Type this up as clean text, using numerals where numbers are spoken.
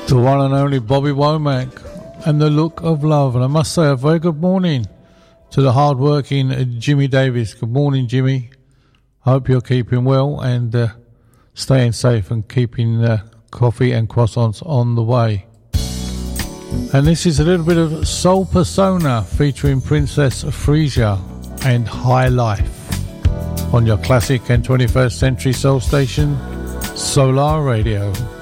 The one and only Bobby Womack and the Look of Love. And I must say a very good morning to the hard-working Jimmy Davis. Good morning, Jimmy. I hope you're keeping well and staying safe and keeping coffee and croissants on the way. And this is a little bit of Soul Persona featuring Princess Frisia and High Life on your classic and 21st century soul station, Solar Radio.